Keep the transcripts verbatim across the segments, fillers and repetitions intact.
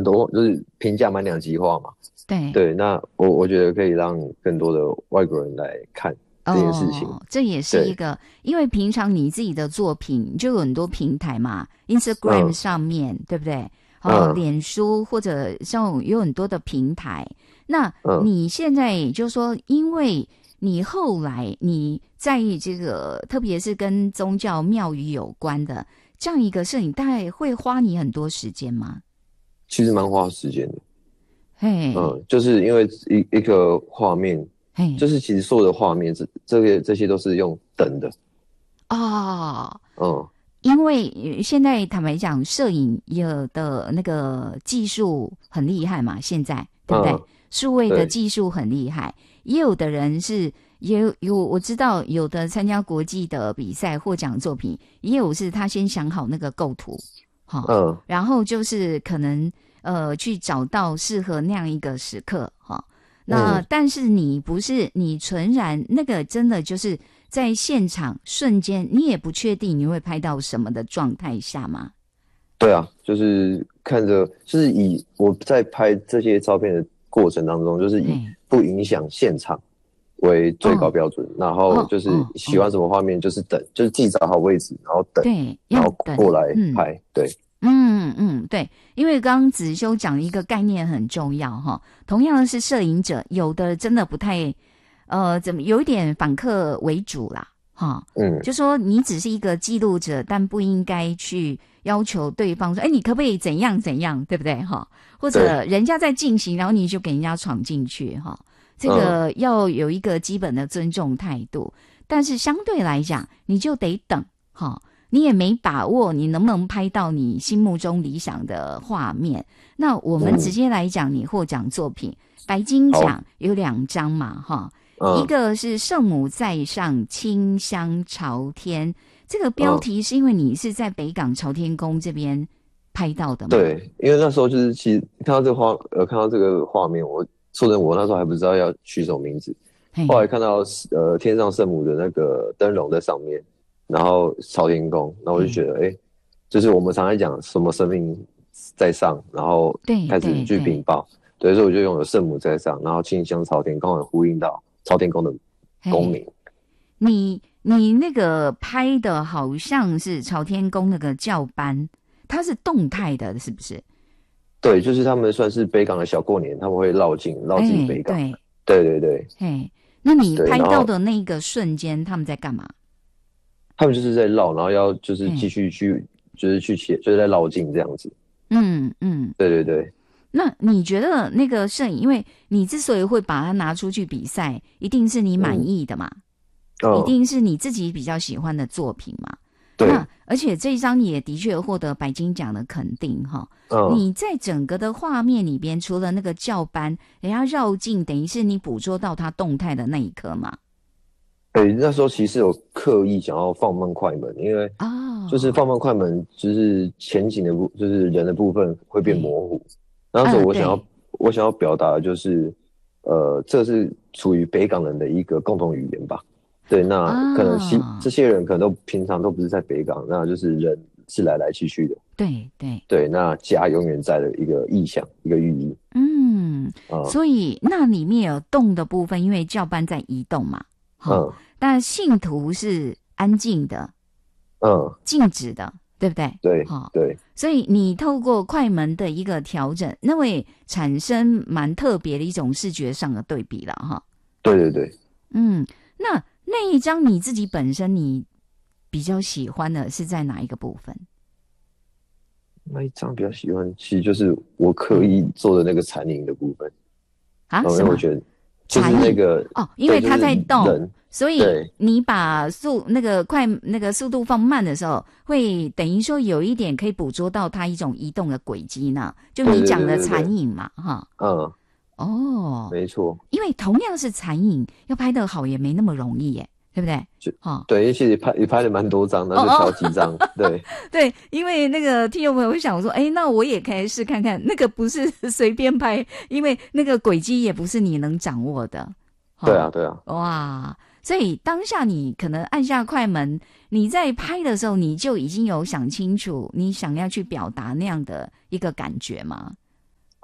多，就是评价蛮两极化嘛。 对对，那我我觉得可以让更多的外国人来看这件事情。 哦，这也是对， 一个，因为平常你自己的作品就有很多平台嘛，Instagram 嗯上面对不对？哦， 嗯脸书或者像有很多的平台。那嗯， 你现在也就是说，因为你后来你在意这个，特别是跟宗教庙宇有关的这样一个摄影，大概会花你很多时间吗？ 其实蛮花时间的。 嘿， 嗯，就是因为一一个画面， 嘿， 就是其实所有的画面，这这个这些都是用等的。 哦， 嗯因为呃现在坦白讲，摄影有的那个技术很厉害嘛，现在对不对？ 嗯， 数位的对技术很厉害，也有的人是也有有我知道有的参加国际的比赛获奖作品，也有是他先想好那个构图，哈、 嗯然后就是可能呃去找到适合那样一个时刻，哈、那嗯， 但是你不是你纯然那个真的就是在现场瞬间，你也不确定你会拍到什么的状态下吗？ 对啊，就是看着，就是以我在拍这些照片的过程当中，就是以嘿， 不影响现场为最高哦标准，然后哦就是喜欢哦哦， 什么画面就是等，就是自己找好位置，然后等， 对， 然后要等， 过来嗯拍。对， 嗯嗯，对，因为刚刚子修讲一个概念很重要哈，同样是摄影者，有的真的不太呃，怎么有一点反客为主啦，哈， 嗯， 就说你只是一个记录者，但不应该去要求对方说，哎，你可不可以怎样怎样，对不对哈？或者对， 人家在进行，然后你就给人家闯进去哈，这嗯个要有一个基本的尊重态度，但是相对来讲，你就得等哈。你也没把握你能不能拍到你心目中理想的画面。那我们直嗯， 接来讲，你获奖作品白金好， 奖有两张嘛，哈，一嗯个是圣母在上，清香朝天，这个标嗯， 题是因为你是在北港朝天宫这边拍到的吗？ 对，因为那时候就是其实看到这个画，呃，看到这个画面，我说真的，我那时候还不知道要取什么名字，后来嘿， 看到呃天上圣母的那个灯笼在上面，然后朝天宫，那我就嘿， 觉得，哎，就是我们常常讲什么生命在上，然后对开始对对， 去禀报，对，所以我就用了圣母在上，然后清香朝天，刚好呼应到朝天宫的功嘿， 名。 你你那个拍的好像是朝天宫那个教班，它是动态的，是不是？ 对，就是他们算是北港的小过年，他们会绕境绕境哎， 北港。 对， 对对对嘿，那你对， 拍到然后的那个瞬间，他们在干嘛？ 他们就是在绕，然后要就是继嘿， 续去，就是去切，就是在绕境这样子。 嗯嗯， 对对对， 那你觉得那个摄影，因为你之所以会把它拿出去比赛，一定是你满嗯意的嘛，一嗯， 定是你自己比较喜欢的作品嘛。那对， 而且这一张也的确获得白金奖的肯定哈。 嗯， 你在整个的画面里边，除了那个教班，人家绕境，等于是你捕捉到它动态的那一刻嘛。 对，那时候其实有刻意想要放慢快门，因为就是哦， 放慢快门，就是前景的部，就是人的部分会变哎， 模糊。那时候嗯， 我想要， 对我想要表达的就是，呃，这是属于北港人的一个共同语言吧。对，那可能西这啊， 些人可能都平常都不是在北港，那就是人是来来去去的。 对对。 对，那家永远在的一个意象，一个寓意嗯， 啊。 所以那里面有动的部分，因为教班在移动嘛，好、 嗯但信徒是安静的、 嗯， 静止的，对不对？ 对好、 对， 所以你透过快门的一个调整，那会产生蛮特别的一种视觉上的对比了哈。 对对对。 嗯，那那一张你自己本身你比较喜欢的是在哪一个部分？ 那一张比较喜欢，其实就是我刻嗯意做的那个残影的部分。 啊， 嗯，因什么？ 为我觉得就是残影那个， 哦，因对，就是为它在动， 人， 所以对你把速那个快那个速度放慢的时候，会等于说有一点可以捕捉到它一种移动的轨迹呢。就你对对讲的对对对， 残影嘛，哈， 嗯， 哦， 没错， 因为同样是残影，要拍得好也没那么容易耶，对不对？ 就哈、 对，因为其实也拍也拍了蛮多张，那就哦哦， 挑几张，对对，因为那个听众朋友会想说，哎，那我也可以试看看，那个不是随便拍，因为那个轨迹也不是你能掌握的， 对啊对啊， 哇，所以当下你可能按下快门，你在拍的时候，你就已经有想清楚你想要去表达那样的一个感觉吗？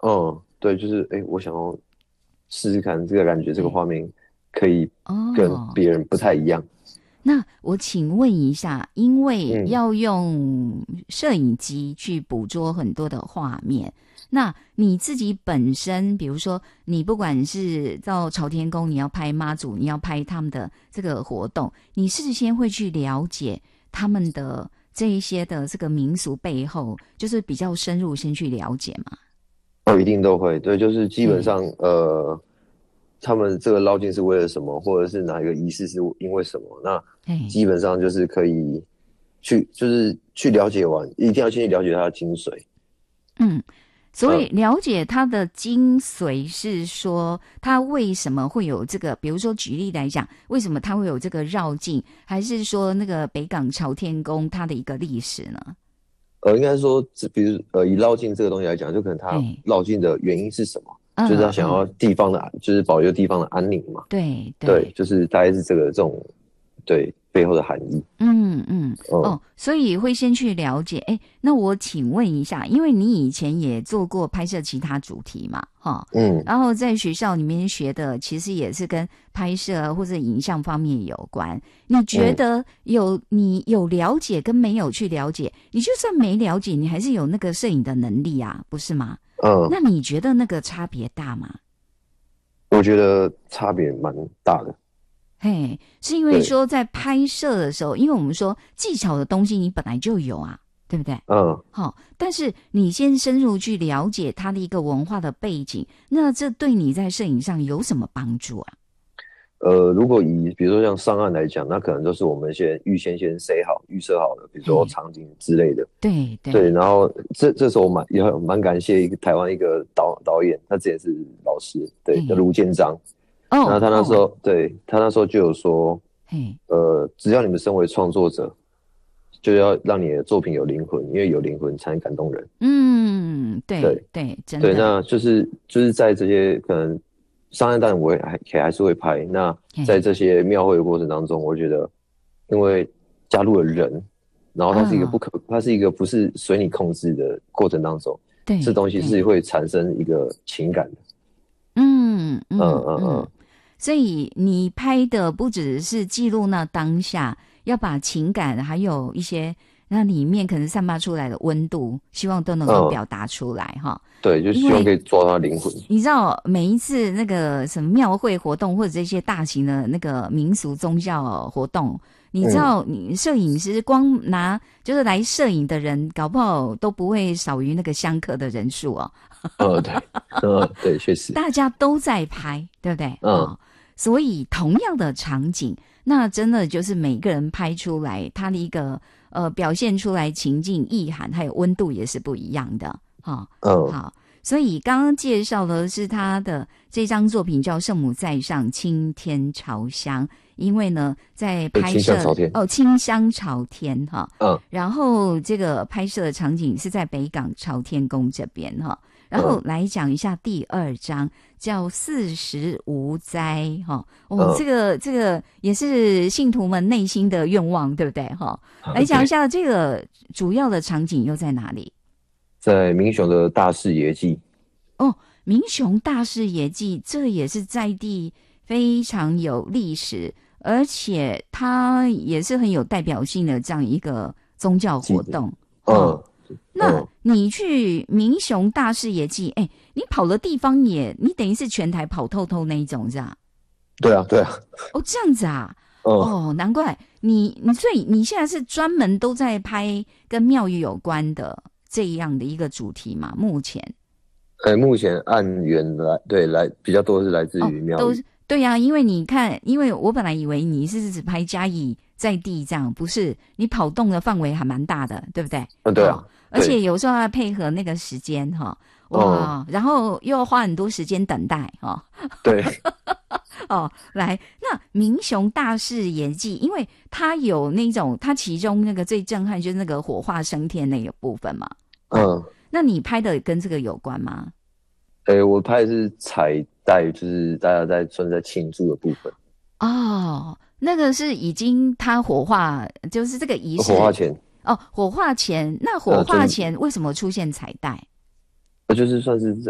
嗯，对，就是哎、欸我想要试试看这个感觉，这个画面可以跟哦。 别人不太一样。 那我请问一下，因为嗯要用摄影机去捕捉很多的画面，那你自己本身，比如说你不管是到朝天宫，你要拍妈祖，你要拍他们的这个活动，你事先会去了解他们的这一些的这个民俗背后，就是比较深入先去了解嘛？ 哦，一定都会，对，就是基本嗯上，呃，他们这个绕境是为了什么，或者是哪一个仪式是因为什么，那哎基本上就是可以去，就是去了解完，一定要先去了解它的精髓。 嗯。所以嗯， 了解它的精髓是说，它为什么会有这个？比如说举例来讲，为什么它会有这个绕境？还是说那个北港朝天宫它的一个历史呢？ 呃，应该说，只比如呃，以绕境这个东西来讲，就可能它嘿， 绕境的原因是什么，就是他嗯嗯， 想要地方的，就是保留地方的安宁嘛。 对对， 对， 就是大概是这个这种对背后的含义。 嗯嗯， 嗯哦，所以会先去了解。哎，那我请问一下，因为你以前也做过拍摄其他主题嘛，哈、 嗯然后在学校里面学的其实也是跟拍摄或者影像方面有关。你觉嗯， 得有你有了解跟没有去了解，你就算没了解，你还是有那个摄影的能力啊，不是吗？ 嗯， 那你觉得那个差别大吗？ 我觉得差别蛮大的。 嘿，是因为对， 说在拍摄的时候，因为我们说技巧的东西你本来就有啊，对不对？ 嗯。 好，但是你先深入去了解它的一个文化的背景，那这对你在摄影上有什么帮助啊？ 呃，如果以比如说像上岸来讲，那可能都是我们先预先先塞好、预设好的，比如说嘿， 场景之类的。 对对， 对，然后这这时候我蛮也很蛮感谢一个台湾一个导导演，他之前是老师，对，叫嘿， 卢建章。然后哦哦， 他那时候对他那时候就有说， 嘿， 呃，只要你们身为创作者，就要让你的作品有灵魂，因为有灵魂才能感动人。 嗯，对对对，真对， 的， 那就是就是在这些可能商业当然我也还也还是会拍。那在嘿， 这些庙会的过程当中，我觉得因为加入了人，然后它是一个不啊， 可，它是一个不是随你控制的过程当中，这对东西是对， 会产生一个情感的。 嗯嗯嗯嗯。 嗯嗯， 所以你拍的不只是记录那当下，要把情感还有一些那里面可能散发出来的温度，希望都能够嗯， 表达出来哈。 对，就因为希望可以抓到灵魂。 你知道，每一次那个什么庙会活动或者这些大型的那个民俗宗教活动，你知嗯， 道，你摄影师光拿就是来摄影的人，搞不好都不会少于那个香客的人数哦。 呃，对，嗯，对，确实。 大家都在拍，对不对？ 嗯哦，所以同样的场景，那真的就是每个人拍出来，他的一个呃表现出来情境意涵还有温度也是不一样的。哈、哦， 嗯， 好，所以刚刚介绍的是他的这张作品叫《圣母在上，青天朝香》，因为呢在对， 拍摄清香朝天。 哦清香朝天哈、 嗯然后这个拍摄的场景是在北港朝天宫这边哈。然后嗯来讲一下第二章，叫四时无灾哈。哦， 嗯， 这个这个也是信徒们内心的愿望，对不对哈？来讲一对， 下这个主要的场景又在哪里？ 在民雄的大士爷祭。 哦，民雄大士爷祭，这也是在地非常有历史，而且它也是很有代表性的这样一个宗教活动。哦， 嗯那嗯， 你去民雄大士爷祭，哎，你跑的地方也，你等于是全台跑透透那一种，是吧？ 对啊对啊。 哦，这样子啊， 嗯， 哦，难怪你你所以你现在是专门都在拍跟庙宇有关的这样的一个主题嘛？目前呃，目前案源来对来比较多是来自哦， 于庙宇。 都是对呀、因为你看，因为我本来以为你是只拍嘉义在地这样，不是你跑动的范围还蛮大的，对不对？ 嗯，对啊， 哦，而且有时候要配合那个时间哈、哇、 哦然后又要花很多时间等待哈、 对， 哦，来，那民雄大士爷祭，因为它有那种，它其中那个最震撼就是那个火化升天那个部分嘛。 嗯， 那你拍的跟这个有关吗？ 诶，我拍的是彩带，就是大家在算在庆祝的部分。 哦，那个是已经它火化，就是这个仪式火化前， 哦，火化前，那火呃，就是化前为什么出现彩带？ 就是算是